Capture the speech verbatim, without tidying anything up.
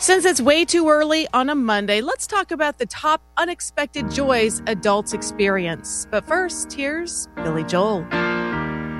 Since it's way too early on a Monday, let's talk about the top unexpected joys adults experience. But first, here's Billy Joel.